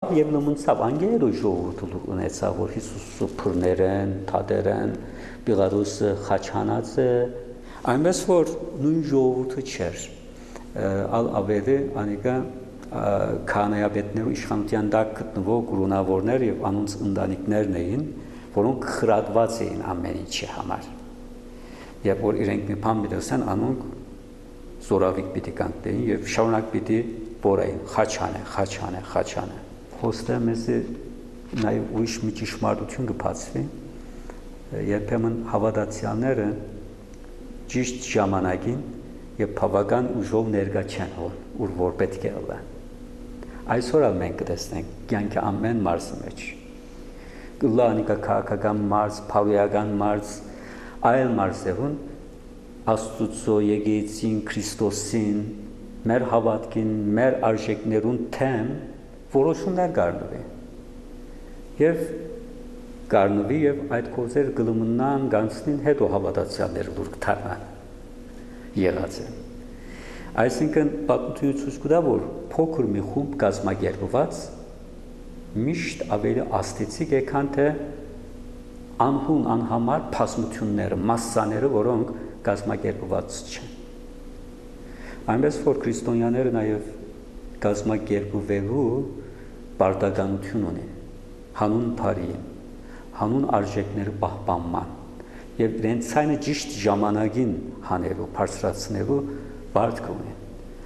Եվ լմնցավ անգելը ժողովուրդը ունեցավ, որ Հիսուսը փռներեն, թադերեն, Պիղարոսը խաչանած է, այնպես որ նույն ժողովուրդը չէր, ալ ավերը անիկա քահանայապետներու իշխանության տակ գտնվող կրոնավորներ եւ անոնց ընտանիքներն էին, որոնք խրատված էին ամեն ինչի համար։ Եվ որ իրենք մի բան միտեցան, անոնք զորավիկ պիտի կանգնեին եւ շարունակ պիտի բորային, խաչանե։ Խոստը մեզ նաեւ ուրիշ մի ճշմարտություն կբացվի, երբեմն հավատացյալները ճիշտ ժամանակին եւ բավական ուժով ներկա չեն որ պետք է ըլլա։ Այսօր ալ մենք կտեսնենք կյանքի ամեն մարզի մեջ գլանիկա քաղաքական մարզ, փավիական մարզ, այլ մարզերուն Աստծո եկեղեցին, Քրիստոսին, մեր հավատքին, մեր արժեքներուն թեմ որոշումներ կառնվի։ Եվ կառնվի եւ այդ գործերը գլմնան գանցնին հետո հավատացյալները դուր կթարնան եղած են։ Այսինքն պատմությունը ցույց կտա, որ փոքր մի խումբ կազմակերպված միշտ ավելի աստեցիկ է, քան թե անհուն անհամար փասմությունները, մասսաները, որոնք կազմակերպված չեն։ Այնպես որ քրիստոնյաները նաև կազմակերպվելու պարտականություն ունեն, հանուն բարին, հանուն արժեքների պահպանման եւ իրենց ցայնը ճիշտ ժամանակին հանելու, բարձրացնելու բարդ կունեն։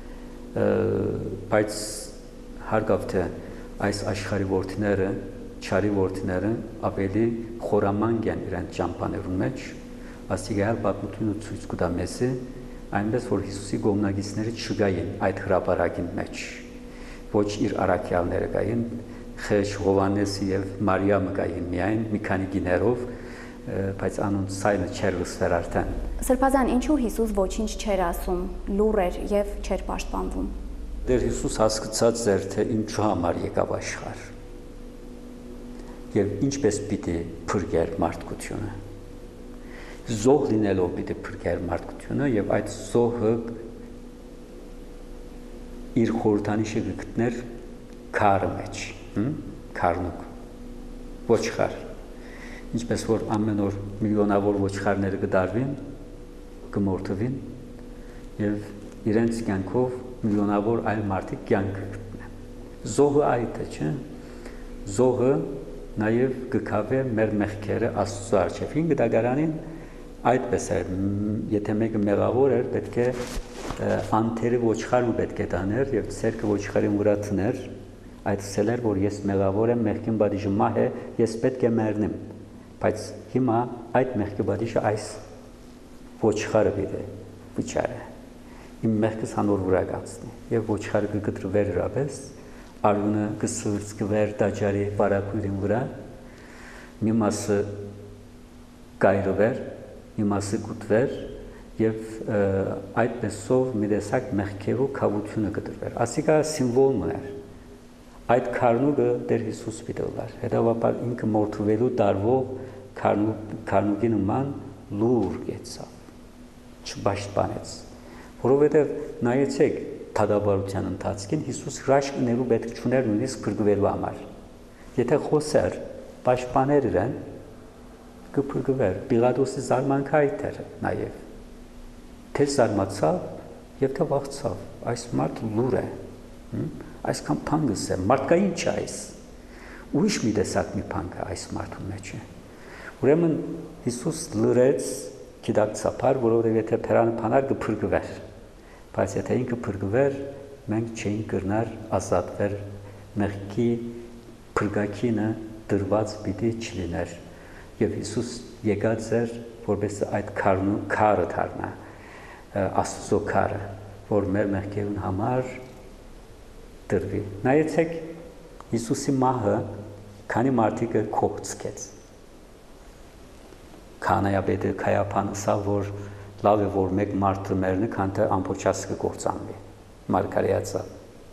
Բայց հարգավ թե այս աշխարհի որդիները, չարի որդիները ավելի խորամանկ են իրենց ճամփաներուն մեջ, աստիգայալ պատմությունը ցույց կտա մեզ, այնպես որ Հիսուսի գոմնագիցները չգային այդ հրապարակին մեջ, ոչ իր առաքյալները գային, Խեշ Հովանեսի եւ Մարիամը գային միայն մի քանի գիներով, բայց անոնց սայլը չեր լսվեր արդեն։ Սրբազան, ինչու Հիսուս ոչինչ չէր ասում, լուռ էր եւ չէր պաշտպանվում։ Դեր Հիսուս հասկացած էր, թե ինչու համար եկավ աշխարհ եւ ինչպես պիտի փրկեր մարդկությունը։ Զոհ լինելով պիտի փրկեր մարդկությունը եւ այդ զոհը իր խորհրդանիշը գտներ քարը մեջ, քարնուկ, ոչխար։ Ինչպես որ ամեն օր միլիոնավոր ոչխարները կդարվին, կմորթվին եւ իրենց կյանքով միլիոնավոր այլ մարդիկ կյանք կգտնեն։ Զոհը այդ է, չէ՞։ Զոհը նաեւ կքավե մեր մեղքերը Աստծո առջև։ Ինքը դագարանին այդպես է, եթե մեկը մեղավոր էր, պետք է անթերը ոչխարը պետք է տաներ եւ ցերկը ոչխարի վրա տներ, այդսել էր, որ ես մեղավոր եմ, մեղքին բադիժը մահ է, ես պետք է մեռնեմ։ Բայց հիմա այդ մեղքի բադիժը այս ոչխարը պիտի վճարե։ Իմ մեղքս հանոր վրա կացնի եւ ոչխարը կգտրվեր իրապես, արյունը կսրծկվեր տաճարի բարակույրին վրա, մի մասը կայրվեր, մի մասը կուտվեր եւ այդպեսով մի տեսակ մեղքերու քավությունը կտրվեր։ Ասիկա սիմվոլն էր։ Այդ քարնուկը Տեր Հիսուս պիտի լար։ Հետևաբար ինքը մորթվելու տարվող քարնուկի նման լուր գեցավ, չպաշտպանեց, որովհետև նայեցեք թադաբարության ընթացքին Հիսուս հրաշք ներու պետք չուներ նույնիսկ փրկվելու համար։ Եթե խոսեր, պաշտպաներ իրեն, կփրկվեր։ Պիղատոսի զարմանքը այդ էր նաև։ Թե զարմացավ եւ թե վախցավ, այս մարդը լուր է, այսքան փանգս է, մարդկային չէ այս, ուրիշ մի տեսակ մի փանգ է այս մարդու մեջ է։ Ուրեմն Հիսուս լրեց գիտակցաբար, որովհետև եթե փերանը փանար կփրկվեր, բայց եթե ինքը փրկվեր, մենք չէինք կրնար ազատվեր, մեղքի փրկակինը դրված պիտի չլիներ, եւ Հիսուս եկած էր, որպես այդ քարը դառնա, Աստծո քարը, որ մեր մեղքերուն համար դրվի։ Նայեցեք Հիսուսի մահը քանի մարդիկը կողցկեց։ Քահանայապետը Քայափան ասավ, որ լավ է, որ մեկ մարդը մեռնի, քան թե ամբողջացը կկործանվի։ Մարգարեացա։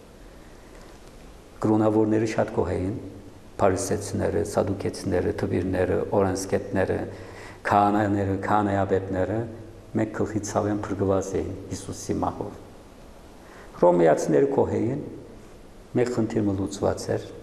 Կրոնավորները շատ գոհ էին, փարիսեցիները, սադուկեցիները, թվիրները, օրենսգետները, քահանաները, քահանայապետները մեկ գլխի ցավեն փրկված էին Հիսուսի մահով։ Հռոմեացիները գոհ էին, մեկ խնդիրը լուծված էր,